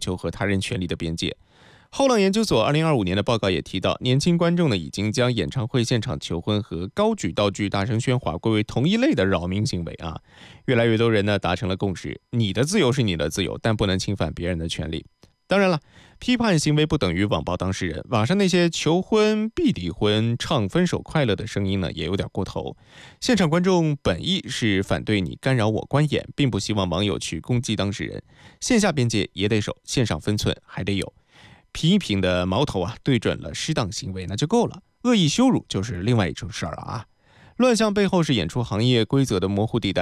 求和他人权利的边界。后浪研究所2025年的报告也提到，年轻观众呢已经将演唱会现场求婚和高举道具、大声喧哗归为同一类的扰民行为啊。越来越多人呢达成了共识，你的自由是你的自由，但不能侵犯别人的权利。当然了，批判行为不等于网暴当事人，网上那些求婚必离婚、唱分手快乐的声音呢也有点过头。现场观众本意是反对你干扰我观演，并不希望网友去攻击当事人。线下边界也得守，线上分寸还得有。批评的矛头啊对准了适当行为那就够了，恶意羞辱就是另外一种事儿了啊。乱象背后是演出行业规则的模糊地带。